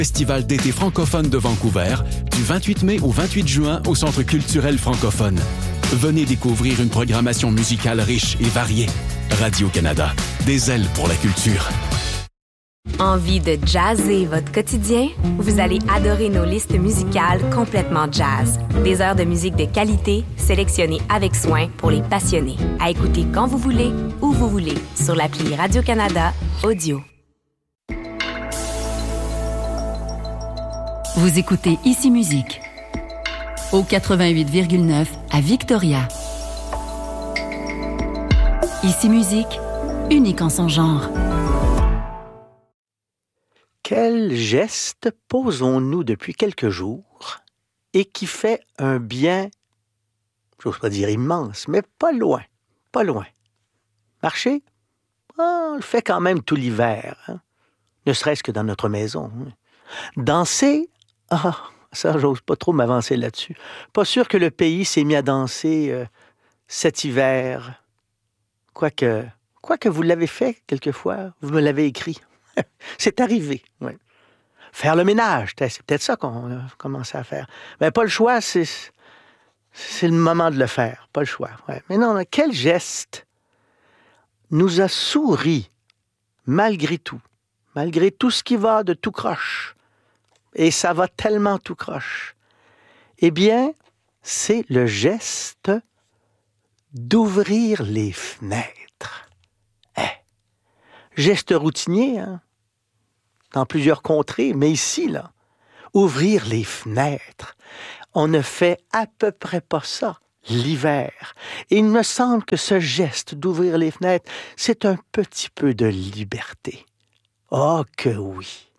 Festival d'été francophone de Vancouver, du 28 mai au 28 juin au Centre culturel francophone. Venez découvrir une programmation musicale riche et variée. Radio-Canada, des ailes pour la culture. Envie de jazzer votre quotidien? Vous allez adorer nos listes musicales complètement jazz. Des heures de musique de qualité, sélectionnées avec soin pour les passionnés. À écouter quand vous voulez, où vous voulez, sur l'appli Radio-Canada Audio. Vous écoutez Ici Musique, au 88,9 à Victoria. Ici Musique, unique en son genre. Quel geste posons-nous depuis quelques jours et qui fait un bien, j'ose pas dire immense, mais pas loin, pas loin. Marcher? On le fait quand même tout l'hiver, hein? Ne serait-ce que dans notre maison. Hein? Danser? Ah, ça, j'ose pas trop m'avancer là-dessus. Pas sûr que le pays s'est mis à danser cet hiver. Quoique vous l'avez fait quelquefois, vous me l'avez écrit. C'est arrivé, oui. Faire le ménage, c'est peut-être ça qu'on a commencé à faire. Mais pas le choix, c'est le moment de le faire, pas le choix. Ouais. Mais non, quel geste nous a souri malgré tout ce qui va de tout croche. Et ça va tellement tout croche. Eh bien, c'est le geste d'ouvrir les fenêtres. Geste routinier, hein? Dans plusieurs contrées, mais ici, là, ouvrir les fenêtres. On ne fait à peu près pas ça l'hiver. Et il me semble que ce geste d'ouvrir les fenêtres, c'est un petit peu de liberté. Oh que oui!